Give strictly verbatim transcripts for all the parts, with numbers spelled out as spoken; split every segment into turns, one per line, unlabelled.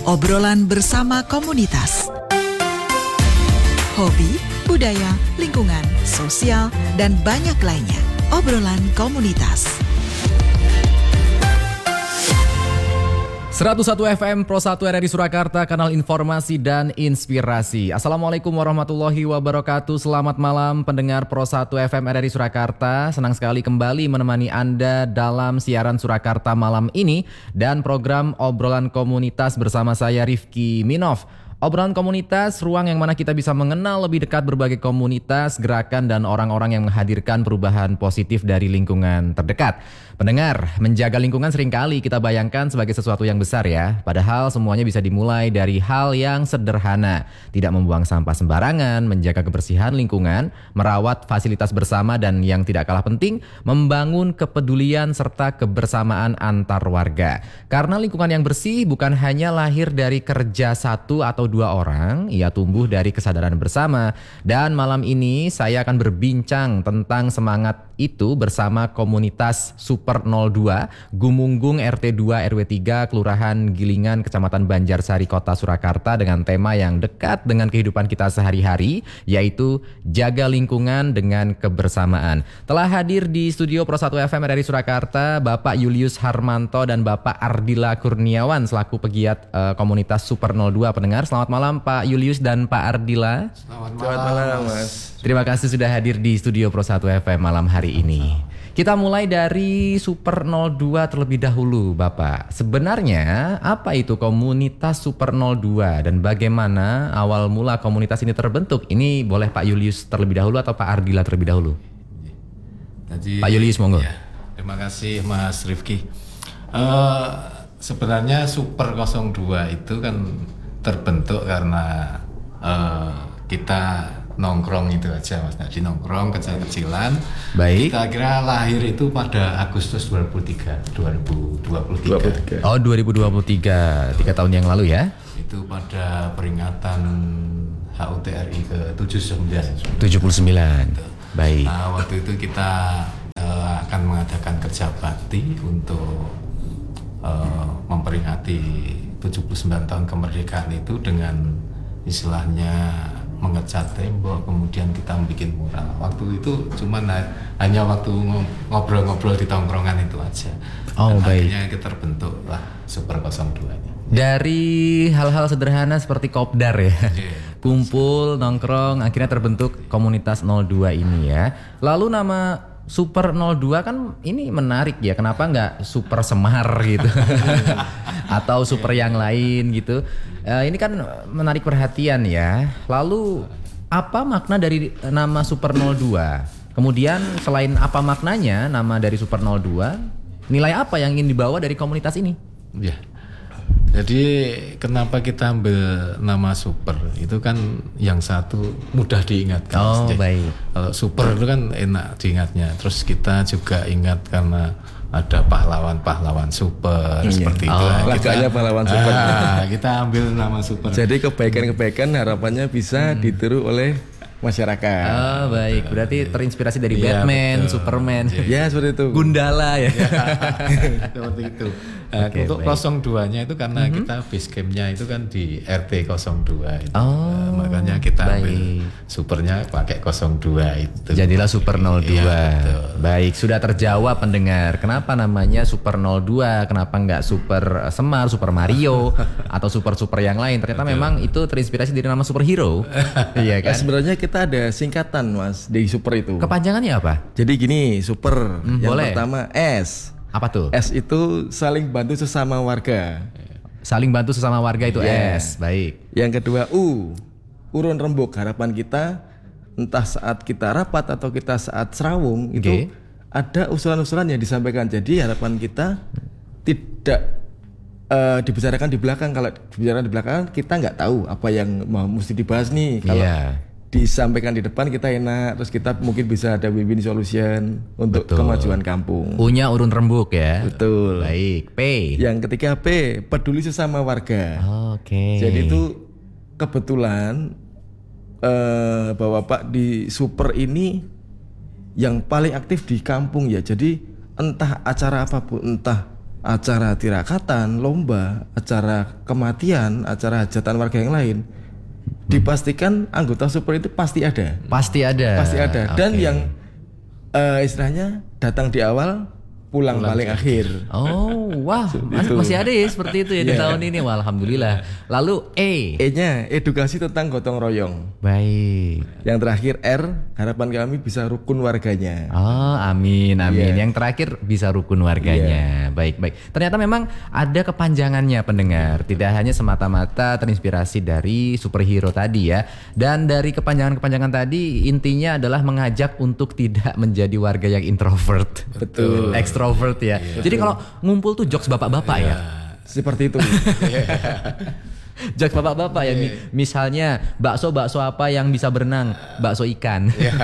Obrolan bersama komunitas. Hobi, budaya, lingkungan, sosial, dan banyak lainnya. Obrolan komunitas.
seratus satu F M Pro satu R R I Surakarta, kanal informasi dan inspirasi. Assalamualaikum warahmatullahi wabarakatuh. Selamat malam pendengar Pro satu F M R R I Surakarta. Senang sekali kembali menemani Anda dalam siaran Surakarta malam ini dan program Obrolan Komunitas bersama saya Rifki Minov. Obrolan komunitas, ruang yang mana kita bisa mengenal lebih dekat berbagai komunitas, gerakan, dan orang-orang yang menghadirkan perubahan positif dari lingkungan terdekat. Pendengar, menjaga lingkungan seringkali kita bayangkan sebagai sesuatu yang besar ya. Padahal semuanya bisa dimulai dari hal yang sederhana. Tidak membuang sampah sembarangan, menjaga kebersihan lingkungan, merawat fasilitas bersama, dan yang tidak kalah penting, membangun kepedulian serta kebersamaan antar warga. Karena lingkungan yang bersih bukan hanya lahir dari kerja satu atau dua orang, ia tumbuh dari kesadaran bersama. Dan malam ini saya akan berbincang tentang semangat itu bersama komunitas Super nol dua Gumunggung R T dua R W tiga Kelurahan Gilingan Kecamatan Banjarsari Kota Surakarta dengan tema yang dekat dengan kehidupan kita sehari-hari, yaitu jaga lingkungan dengan kebersamaan. Telah hadir di studio Pro satu F M R R I Surakarta Bapak Julius Harmanto dan Bapak Ardila Kurniawan selaku pegiat uh, komunitas Super nol dua. Pendengar, selamat malam Pak Julius dan Pak Ardila.
Selamat malam, Selamat malam Mas.
Terima kasih sudah hadir di studio Pro satu F M malam hari ini. Kita mulai dari Super nol dua terlebih dahulu Bapak. Sebenarnya apa itu komunitas Super nol dua dan bagaimana awal mula komunitas ini terbentuk? Ini boleh Pak Julius terlebih dahulu atau Pak Ardila terlebih dahulu?
Jadi,
Pak Julius monggo.
Ya, terima kasih Mas Rifki. Uh, sebenarnya Super nol dua itu kan terbentuk karena uh, kita nongkrong itu aja Mas. Jadi nongkrong kecil-kecilan.
Baik.
Kita kira lahir itu pada Agustus dua ribu dua puluh tiga.
Oh, dua ribu dua puluh tiga. Tiga tahun yang lalu ya.
Itu pada peringatan H U T R I ke tujuh puluh sembilan.
tujuh puluh sembilan. Gitu. Baik.
Nah, waktu itu kita uh, akan mengadakan kerja bakti untuk uh, memperingati tujuh puluh sembilan tahun kemerdekaan itu dengan istilahnya mengecat tembok, kemudian kita bikin mural. Waktu itu cuman hanya waktu ngobrol-ngobrol di tongkrongan itu aja.
Oh,
dan
baik.
akhirnya kita terbentuk lah Super nol dua ini.
Dari hal-hal sederhana seperti kopdar ya. Yeah. Kumpul, nongkrong, akhirnya terbentuk komunitas nol dua ini ya. Lalu nama Super nol dua kan ini menarik ya. Kenapa nggak Super Semar gitu? Atau super yang lain gitu. Uh, ini kan menarik perhatian ya. Lalu apa makna dari nama Super nol dua? Kemudian selain apa maknanya nama dari Super nol dua, nilai apa yang ingin dibawa dari komunitas ini?
Ya. Jadi kenapa kita ambil nama Super? Itu kan yang satu mudah diingatkan.
Oh,
Jadi,
baik.
Kalau Super itu kan enak diingatnya. Terus kita juga ingat karena ada pahlawan-pahlawan super hmm, seperti
ya.
itu.
Oh, laganya pahlawan super.
Ah, kita ambil nama Super.
Jadi kebaikan-kebaikan harapannya bisa hmm. ditiru oleh masyarakat.
Oh, baik. Berarti terinspirasi dari ya, Batman, betul. Superman.
Ya, seperti itu.
Gundala ya.
ya seperti itu. Nah, okay, untuk nol dua-nya itu karena mm-hmm. kita base camp-nya itu kan di R T nol dua itu. Oh, nah, makanya kita baik. ambil supernya pakai nol dua itu.
Jadilah Super nol dua.
Ya,
baik, sudah terjawab pendengar. Kenapa namanya Super nol dua? Kenapa enggak Super Semar, Super Mario atau super-super yang lain? Ternyata betul. Memang itu terinspirasi dari nama superhero. Iya kan?
Nah, sebenarnya kita ada singkatan Mas di super itu.
Kepanjangannya apa?
Jadi gini, super hmm, yang
boleh.
Pertama S.
Apa tuh?
S itu saling bantu sesama warga.
Saling bantu sesama warga itu yeah. S. Baik.
Yang kedua U. Urun rembuk. Harapan kita entah saat kita rapat atau kita saat serawung okay. itu ada usulan-usulan yang disampaikan. Jadi harapan kita tidak uh, dibicarakan di belakang. Kalau dibicarakan di belakang kita nggak tahu apa yang mau mesti dibahas nih. Kalau yeah. disampaikan di depan kita enak, terus kita mungkin bisa ada win-win solution untuk Betul. kemajuan kampung.
U-nya urun rembuk ya.
Betul.
Baik. P.
Yang ketiga P, peduli sesama warga.
Oh, Oke. Okay.
Jadi itu kebetulan eh, bahwa Pak di Super ini yang paling aktif di kampung ya. Jadi entah acara apapun, entah acara tirakatan, lomba, acara kematian, acara hajatan warga yang lain, hmm. dipastikan anggota super itu pasti ada.
Pasti ada.
Pasti ada. Dan
okay.
yang uh, istilahnya datang di awal, pulang, pulang paling akhir.
Oh, wah, Mas, masih ada ya seperti itu ya yeah. di tahun ini. Wah, alhamdulillah. Lalu E.
E-nya edukasi tentang gotong royong.
Baik.
Yang terakhir R, harapan kami bisa rukun warganya.
Oh, amin, amin.
Yeah.
Yang terakhir bisa rukun warganya. Yeah. Baik, baik. Ternyata memang ada kepanjangannya pendengar. Tidak hanya semata-mata terinspirasi dari superhero tadi ya. Dan dari kepanjangan-kepanjangan tadi intinya adalah mengajak untuk tidak menjadi warga yang introvert.
Betul.
Extrovert ya. Yeah. Jadi kalau ngumpul tuh jokes bapak-bapak yeah. ya.
Seperti itu.
Jokes bapak-bapak ya. Yeah. Misalnya bakso bakso apa yang bisa berenang? Bakso ikan. Yeah.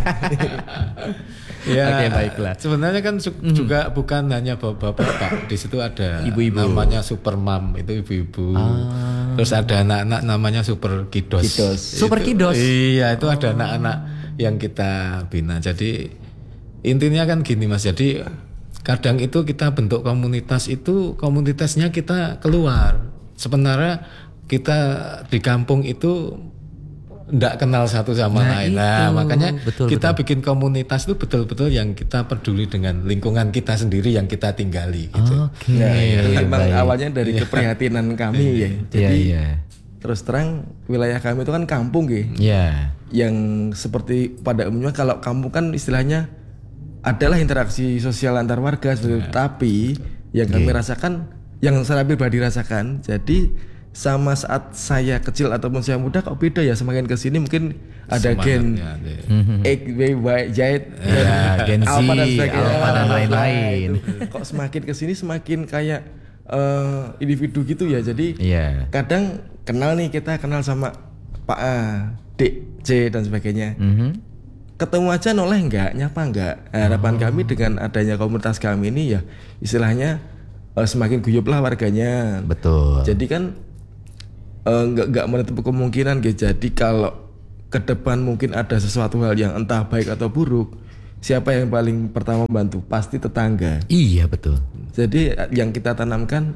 Ya,
oke, baiklah.
Sebenarnya kan mm-hmm. juga bukan hanya bapak-bapak. Di situ ada
ibu-ibu.
Namanya super mom, itu ibu-ibu. Ah. Terus ada anak-anak namanya super kiddos.
Kiddos.
Super kiddos.
Iya, itu oh. ada anak-anak yang kita bina. Jadi intinya kan gini Mas. Jadi kadang itu kita bentuk komunitas itu komunitasnya kita keluar. Sebenarnya kita di kampung itu ndak kenal satu sama nah, lain. Nah, itu. makanya betul, kita betul. bikin komunitas itu betul-betul yang kita peduli dengan lingkungan kita sendiri yang kita tinggali gitu.
Oke. Okay.
Nah, itu memang awalnya dari keprihatinan kami ya. Jadi yeah, yeah. terus terang wilayah kami itu kan kampung ya.
Yeah.
Yang seperti pada umumnya kalau kampung kan istilahnya adalah interaksi sosial antar warga seperti yeah. itu. Tapi yang kami yeah. rasakan, yang saya pribadi rasakan, jadi sama saat saya kecil ataupun saya muda kok beda ya, semakin kesini mungkin ada gen X, Y, Z,
ya, Gen Z,
Alpha dan sebagainya,
Alpha dan lain-lain.
Kok semakin kesini semakin kayak uh, individu gitu ya. Jadi
yeah.
kadang kenal nih, kita kenal sama Pak A, D, C dan sebagainya. Mm-hmm. Ketemu aja noleh enggak, nyapa enggak. Harapan oh. kami dengan adanya komunitas kami ini ya istilahnya uh, semakin guyuplah warganya.
Betul.
Jadi kan nggak uh, nggak menutup kemungkinan gitu. Jadi kalau ke depan mungkin ada sesuatu hal yang entah baik atau buruk, siapa yang paling pertama membantu? Pasti tetangga.
Iya betul.
Jadi yang kita tanamkan,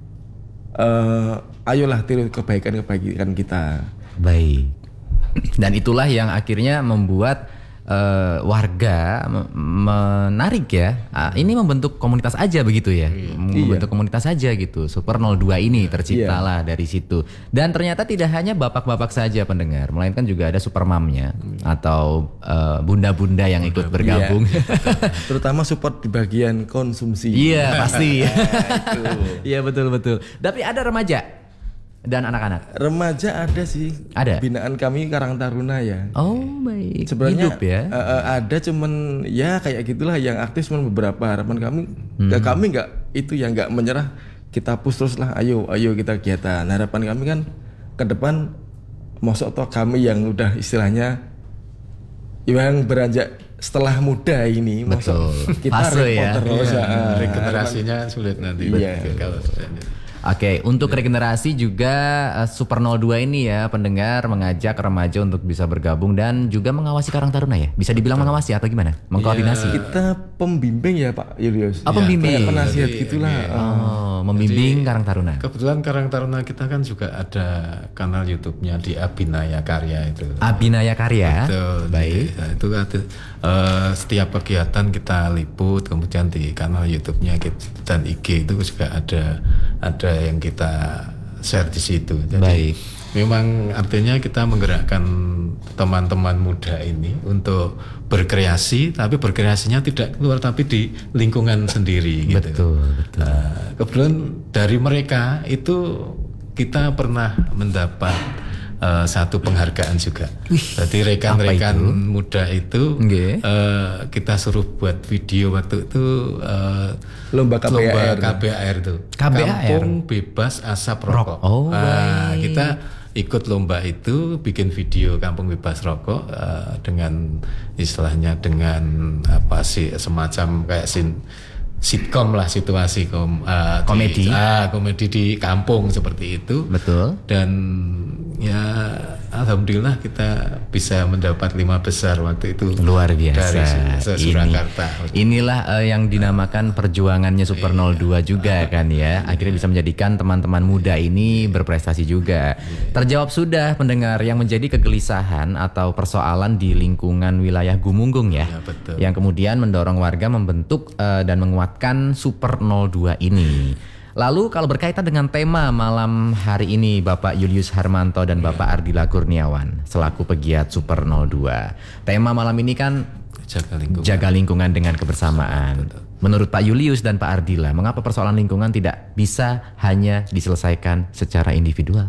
uh, ayolah tiru kebaikan-kebaikan kita.
Baik. Dan itulah yang akhirnya membuat Uh, warga m- menarik ya. Uh, ini membentuk komunitas aja begitu ya. Hmm. Membentuk iya. komunitas aja gitu. Super nol dua ini terciptalah iya. dari situ. Dan ternyata tidak hanya bapak-bapak saja pendengar, melainkan juga ada super mamnya hmm. atau uh, bunda-bunda yang ikut bergabung.
Iya. Terutama support di bagian konsumsi.
Iya, pasti. Iya, betul betul. Tapi ada remaja dan anak-anak.
Remaja ada sih.
Ada.
Binaan kami Karang Taruna ya.
Oh baik.
Sebenarnya
hidup ya.
Uh, uh, ada cuman ya kayak gitulah yang aktif cuman beberapa. Harapan kami, hmm. gak, kami nggak itu yang nggak menyerah. Kita push terus lah. Ayo, ayo kita kegiatan. Harapan kami kan ke depan, masuk toh kami yang udah istilahnya yang beranjak setelah muda ini,
betul.
Kita
repot
ya. terus.
Iya.
Uh,
regenerasinya sulit nanti.
Iya.
Kalau
Oke, okay, untuk regenerasi juga uh, Super nol dua ini ya pendengar mengajak remaja untuk bisa bergabung dan juga mengawasi Karang Taruna ya. Bisa dibilang Betul. mengawasi atau gimana? Mengkoordinasi.
Ya, kita pembimbing ya Pak Julius.
Oh, ya, pembimbing.
Kayak penasihat gitulah.
Oh, membimbing
Jadi,
Karang Taruna.
Kebetulan Karang Taruna kita kan juga ada kanal YouTube-nya di Abinaya Karya itu.
Abinaya Karya.
Betul.
Baik.
Nah, itu ada uh, setiap kegiatan kita liput, kemudian di kanal YouTube-nya dan I G itu juga ada ada yang kita share di situ. Jadi
Baik.
memang artinya kita menggerakkan teman-teman muda ini untuk berkreasi, tapi berkreasinya tidak keluar tapi di lingkungan sendiri gitu.
Betul, betul.
Nah, kebetulan dari mereka itu kita pernah mendapat Uh, satu penghargaan juga.
Wih,
jadi rekan-rekan itu? muda itu
okay.
uh, kita suruh buat video waktu itu uh,
lomba K B A R.
K B A R itu.
K B A R?
Kampung Bebas Asap Rokok.
Oh,
nah, kita ikut lomba itu, bikin video Kampung Bebas Rokok uh, dengan istilahnya dengan apa sih semacam kayak sin sitkom lah, situasi kom, uh,
komedi
di, ah, komedi di kampung seperti itu.
Betul.
Dan ya alhamdulillah kita bisa mendapat lima besar waktu itu.
Luar biasa.
Dari Surakarta.
Ini, inilah uh, yang dinamakan perjuangannya Super nol dua juga kan ya. Akhirnya bisa menjadikan teman-teman muda ini berprestasi juga. Terjawab sudah pendengar yang menjadi kegelisahan atau persoalan di lingkungan wilayah Gumunggung ya.
Ya, betul.
Yang kemudian mendorong warga membentuk uh, dan menguatkan Super nol dua ini. Lalu kalau berkaitan dengan tema malam hari ini Bapak Julius Harmanto dan Bapak Ardila Kurniawan selaku pegiat Super nol dua. Tema malam ini kan
jaga lingkungan,
jaga lingkungan dengan kebersamaan.
Betul.
Menurut Pak Julius dan Pak Ardila, mengapa persoalan lingkungan tidak bisa hanya diselesaikan secara individual?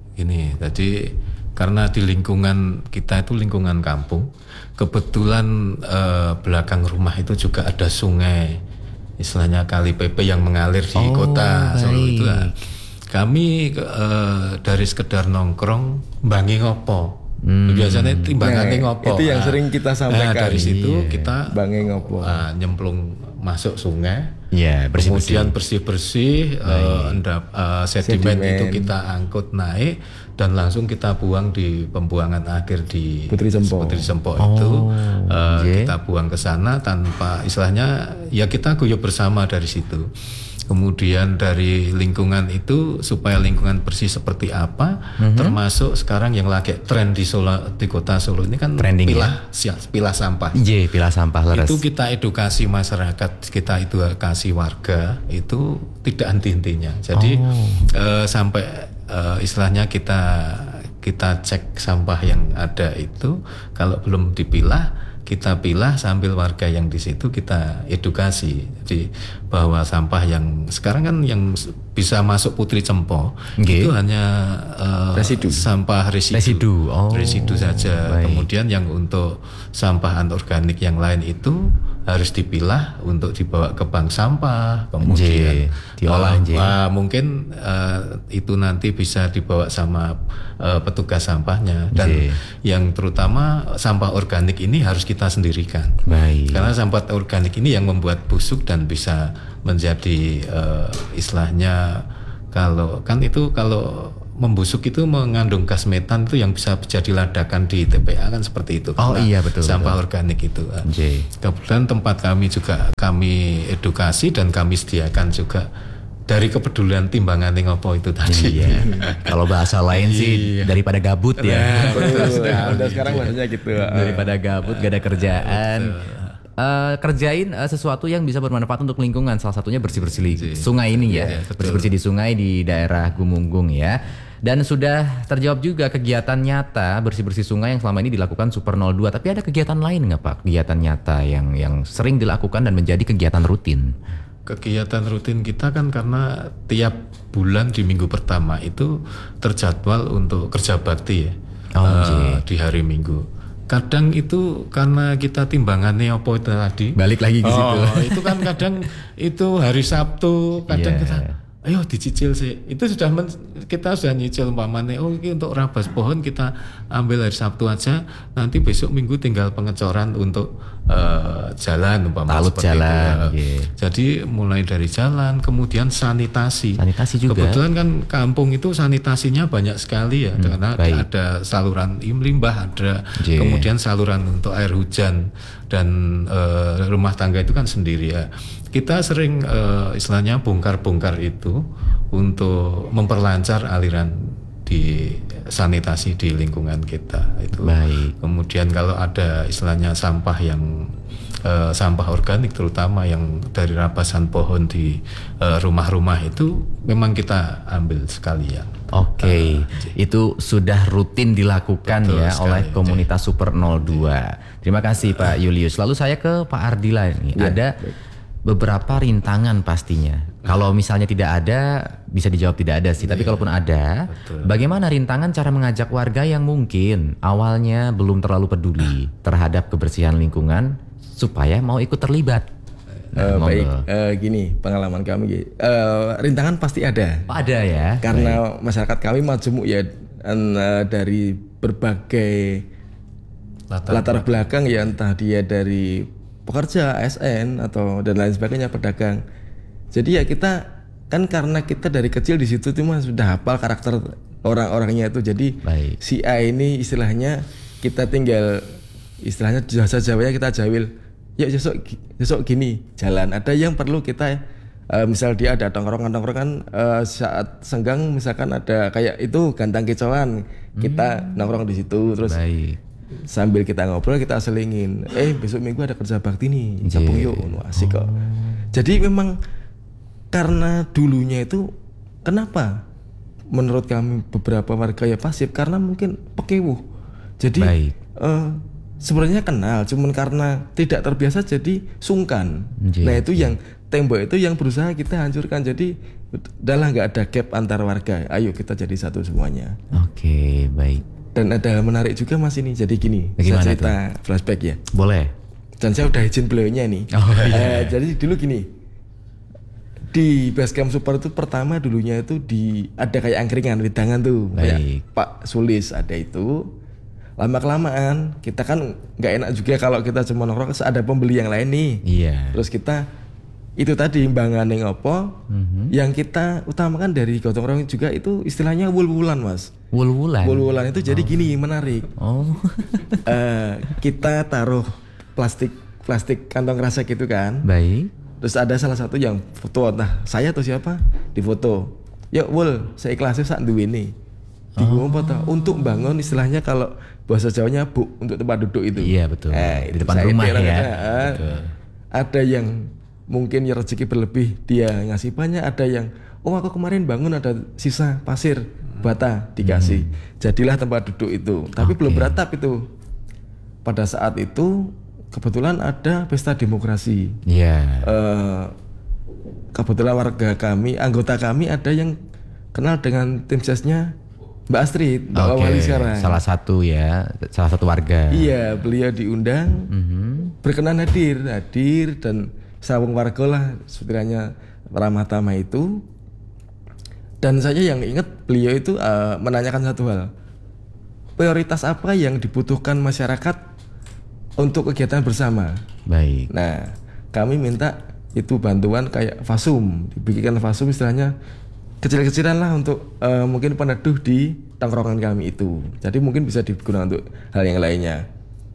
Ini tadi karena di lingkungan kita itu lingkungan kampung, kebetulan eh, belakang rumah itu juga ada sungai. Istilahnya kali P P yang mengalir di
oh,
kota
baik.
Solo itu lah. Kami uh, dari sekedar nongkrong bangi ngopo. Hmm. Biasanya timbangannya
nah,
ngopo.
Itu yang
nah,
sering kita sampaikan.
Nah, dari situ
iya.
kita
bangi ngopo.
Uh, nyemplung masuk sungai.
Ya, bersih-bersih.
Kemudian bersih-bersih uh, endap, uh, sedimen, sedimen itu kita angkut naik dan langsung kita buang di pembuangan akhir di
Putri Sempo.
Putri Sempo
oh,
itu uh,
yeah.
kita buang ke sana tanpa istilahnya ya kita guyup bersama dari situ. Kemudian dari lingkungan itu supaya lingkungan bersih seperti apa, mm-hmm. termasuk sekarang yang lagi tren di Solo, di kota Solo ini kan
trending
pilah
ya?
pilah sampah.
Iya, pilah sampah leres.
Itu kita edukasi masyarakat, kita edukasi warga itu tidak henti-hentinya. Jadi
oh.
uh, sampai uh, istilahnya kita kita cek sampah yang ada itu kalau belum dipilah kita pilah sambil warga yang di situ kita edukasi. Jadi bahwa sampah yang sekarang kan yang bisa masuk Putri Sempo okay. itu hanya uh,
residu.
sampah residu,
residu, oh,
residu saja.
Baik.
Kemudian yang untuk sampah anorganik yang lain itu harus dipilah untuk dibawa ke bank sampah, kemudian
J, diolah.
uh, uh, mungkin uh, itu nanti bisa dibawa sama uh, petugas sampahnya dan J. yang terutama sampah organik ini harus kita sendirikan.
Baik.
Karena sampah organik ini yang membuat busuk dan bisa menjadi uh, istilahnya kalau kan itu kalau membusuk itu mengandung gas metan itu yang bisa jadi ledakan di T P A kan seperti itu.
Oh iya betul.
Sampah
betul.
organik itu.
J.
Kemudian tempat kami juga kami edukasi dan kami sediakan juga dari kepedulian timbangan ngopo itu tadi.
Iya. Kalau bahasa lain sih daripada gabut ya.
Nah, betul
Udah sekarang bahasanya gitu.
Daripada gabut gak ada kerjaan. Uh, kerjain uh, sesuatu yang bisa bermanfaat untuk lingkungan. Salah satunya bersih-bersih sungai ini ya. Bersih-bersih di sungai di daerah Gumunggung ya. Dan sudah terjawab juga kegiatan nyata bersih-bersih sungai yang selama ini dilakukan Super nol dua. Tapi ada kegiatan lain nggak Pak? Kegiatan nyata yang yang sering dilakukan dan menjadi kegiatan rutin.
Kegiatan rutin kita kan karena tiap bulan di minggu pertama itu terjadwal untuk kerja bakti ya.
Oh,
uh, di hari Minggu. Kadang itu karena kita timbangannya apa itu tadi.
Balik lagi ke situ.
Oh, itu kan kadang itu hari Sabtu, kadang
yeah.
kita ayo dicicil sih. Itu sudah men, kita sudah nyicil umpamanya oh ini untuk rabas pohon kita ambil hari Sabtu aja, nanti besok Minggu tinggal pengecoran untuk uh, jalan umpamanya
Talut
seperti
jalan,
itu.
yeah.
Jadi mulai dari jalan, kemudian sanitasi.
Sanitasi juga.
Kebetulan kan kampung itu sanitasinya banyak sekali ya,
hmm,
karena
baik.
ada saluran limbah, ada
yeah.
kemudian saluran untuk air hujan dan uh, rumah tangga itu kan sendiri ya. Kita sering uh, istilahnya bongkar-bongkar itu untuk memperlancar aliran di sanitasi di lingkungan kita itu.
Baik.
Kemudian kalau ada istilahnya sampah yang uh, sampah organik terutama yang dari rabasan pohon di uh, rumah-rumah itu memang kita ambil sekalian.
Oke, okay. uh, itu sudah rutin dilakukan Betul ya sekali, oleh komunitas J. Super nol dua. Terima kasih Pak Julius. Lalu saya ke Pak Ardila ini. Ya, ada baik. beberapa rintangan pastinya. Kalau misalnya tidak ada, bisa dijawab tidak ada sih. Tapi yeah. kalaupun ada, Betul. bagaimana rintangan cara mengajak warga yang mungkin awalnya belum terlalu peduli terhadap kebersihan lingkungan supaya mau ikut terlibat? Nah,
uh, baik, uh, gini pengalaman kami, uh, rintangan pasti ada.
Oh, ada ya.
Karena
baik.
masyarakat kami majemuk ya, dan, uh, dari berbagai latar, latar belakang ya, entah dia dari pekerja, A S N atau dan lain sebagainya, pedagang. Jadi ya kita kan karena kita dari kecil di situ cuma sudah hafal karakter orang-orangnya itu. Jadi
Baik.
si A ini istilahnya kita tinggal istilahnya bahasa Jawanya kita jawil. Ya besok besok gini jalan. Ada yang perlu kita uh, misal dia ada tongkrongan-tongkrongan uh, saat senggang misalkan ada kayak itu gantang kicauan, kita hmm. nongkrong di situ terus
Baik.
sambil kita ngobrol kita selingin. Eh besok minggu ada kerja bakti nih, gabung yuk, asik kok. Jadi memang karena dulunya itu kenapa menurut kami beberapa warga ya pasif karena mungkin pekewuh. Jadi uh, sebenarnya kenal, cuman karena tidak terbiasa jadi sungkan. J, nah itu J. yang tembok itu yang berusaha kita hancurkan. Jadi udahlah nggak ada gap antar warga. Ayo kita jadi satu semuanya.
Oke, baik.
Dan ada hal menarik juga mas ini. Jadi gini,
bagaimana
saya cerita
itu?
Flashback ya.
Boleh.
Dan saya udah izin beliaunya nih.
Oh, iya.
eh, jadi dulu gini, di Basecamp Super itu pertama dulunya itu di ada kayak angkringan wedangan tuh,
baik.
kayak Pak Sulis ada itu. Lama kelamaan kita kan nggak enak juga kalau kita cuma nongkrong ada pembeli yang lain nih.
Iya.
Terus kita itu tadi imbangan yang apa? Mm-hmm. Yang kita utamakan dari gotong royong juga itu istilahnya wul-wulan mas.
Wul-wulan.
Wul-wulan itu jadi
oh.
gini menarik.
Oh.
uh, kita taruh plastik plastik kantong kresek gitu kan.
Baik.
Terus ada salah satu yang foto. Nah saya atau siapa di foto. Yuk wul saya ikhlasnya saat duweni. Bingung apa tau? Untuk bangun istilahnya kalau bahasa Jawanya bu untuk tempat duduk itu.
Iya betul.
Eh,
di depan rumah ya.
Ada, ada yang mungkin ya rezeki berlebih dia ngasih banyak, ada yang oh aku kemarin bangun ada sisa pasir bata dikasih. Hmm. Jadilah tempat duduk itu. Tapi okay. belum beratap itu. Pada saat itu kebetulan ada pesta demokrasi.
Iya. Yeah.
Uh, kebetulan warga kami, anggota kami ada yang kenal dengan tim sesnya Mbak Astrid, Mbak okay. Wali sekarang.
Salah satu ya, salah satu warga.
Iya, beliau diundang, mm-hmm. berkenan hadir, hadir dan sawung warga lah, sekiranya ramah tamah itu. Dan saya yang ingat beliau itu uh, menanyakan satu hal, prioritas apa yang dibutuhkan masyarakat untuk kegiatan bersama.
Baik.
Nah, kami minta itu bantuan kayak fasum, dibikinkan fasum istilahnya. Kecil-kecilan lah untuk uh, mungkin peneduh di tongkrongan kami itu. Jadi mungkin bisa digunakan untuk hal yang lainnya.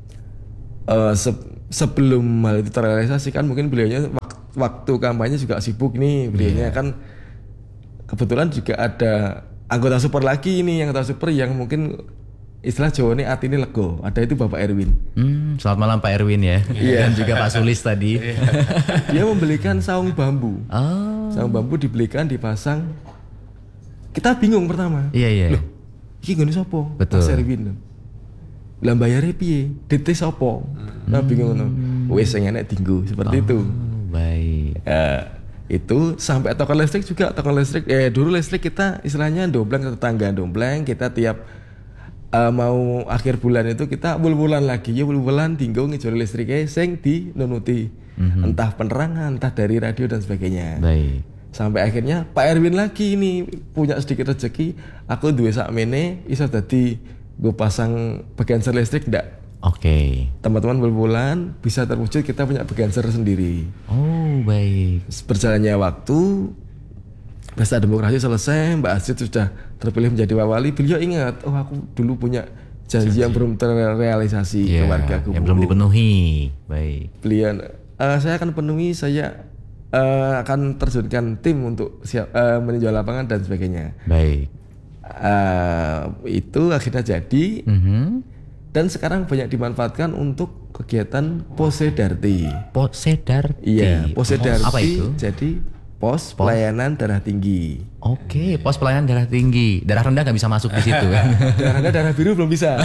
Uh, se- sebelum hal itu terrealisasi kan mungkin beliaunya wak- waktu kampanye juga sibuk nih. Beliaunya yeah. kan kebetulan juga ada anggota super lagi nih, anggota super yang mungkin istilah Jawa ini hati ini lego. Ada itu Bapak Erwin.
Hmm, selamat malam Pak Erwin ya.
Iya.
Dan juga Pak Sulis tadi.
Dia membelikan saung bambu.
Oh.
Saung bambu dibelikan, dipasang. Kita bingung pertama.
Iya iya.
Loh, iki ngene sapa?
Betul.
Mas Erwin. Lah bayare piye? D T sapa? Hmm. Nah bingung ngono. Wis sing enek dinggo seperti oh, itu.
Baik.
Ya, itu sampai token listrik juga, token listrik eh dulu listrik kita istilahnya dombleng ke tetangga, dombleng kita tiap uh, mau akhir bulan itu kita bul-bulan lagi ya bul-bulan dinggo ngejoli listriknya sing dinunuti. Mm-hmm. Entah penerangan, entah dari radio dan sebagainya.
Baik.
Sampai akhirnya Pak Erwin lagi ini punya sedikit rezeki, aku duwe sakmene iso dadi gue pasang bagian listrik ndak.
Oke. Okay.
Teman-teman bulan bisa terwujud kita punya bagian sendiri.
Oh baik.
Berjalannya waktu, pesta demokrasi selesai, Mbak Astrid sudah terpilih menjadi wawali. Beliau ingat, oh aku dulu punya janji, janji. yang belum terrealisasi yeah, ke wargaku.
Yang belum dipenuhi. Baik.
Beliau, uh, saya akan penuhi, saya Uh, akan terjunkan tim untuk siap uh, meninjau lapangan dan sebagainya.
Baik.
Uh, itu akhirnya jadi. Mm-hmm. Dan sekarang banyak dimanfaatkan untuk kegiatan Posedarti.
Posedarti.
Iya, Posedarti.
Oh, apa itu?
Jadi pos, pos pelayanan darah tinggi.
Oke, pos pelayanan darah tinggi. Darah rendah nggak bisa masuk di situ kan?
Darah rendah, darah biru belum bisa.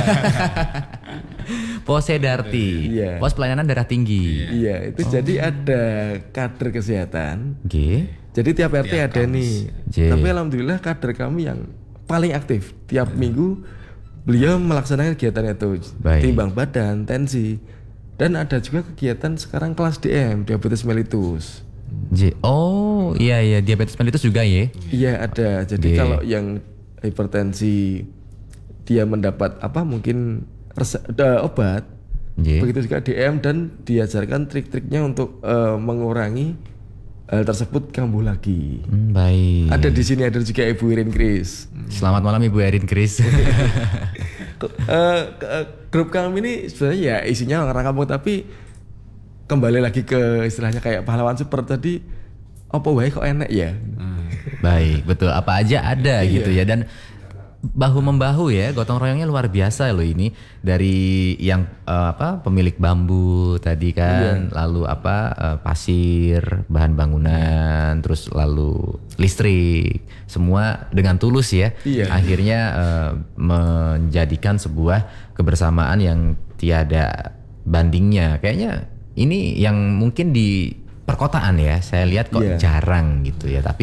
Posedarti, yeah. Pos pelayanan darah tinggi.
Iya, itu oh. jadi ada kader kesehatan.
Okay.
Jadi tiap R T ya, ada nih. J. Tapi alhamdulillah kader kami yang paling aktif. Tiap hmm. minggu beliau melaksanakan kegiatan itu. Baik. Timbang badan, tensi. Dan ada juga kegiatan sekarang kelas D M, diabetes mellitus.
J. Oh, iya iya diabetes mellitus juga ya?
Iya ada. Jadi J. kalau yang hipertensi dia mendapat apa mungkin Resa, uh, obat, yeah. begitu juga D M dan diajarkan trik-triknya untuk uh, mengurangi hal tersebut kambuh lagi.
Hmm, baik.
Ada di sini ada juga Ibu Irin Kris.
Selamat malam Ibu Erin Kris.
uh, grup kami ini sebenarnya ya isinya orang kampung, tapi kembali lagi ke istilahnya kayak pahlawan super tadi, apa wae kok enak ya.
Hmm. Baik, betul. Apa aja ada gitu ya, dan bahu membahu ya, gotong royongnya luar biasa loh ini, dari yang uh, apa pemilik bambu tadi kan, iya. lalu apa uh, pasir, bahan bangunan, iya. terus lalu listrik, semua dengan tulus ya, iya. akhirnya uh, menjadikan sebuah kebersamaan yang tiada bandingnya. Kayaknya ini yang mungkin di perkotaan ya, saya lihat kok yeah. jarang gitu ya. Tapi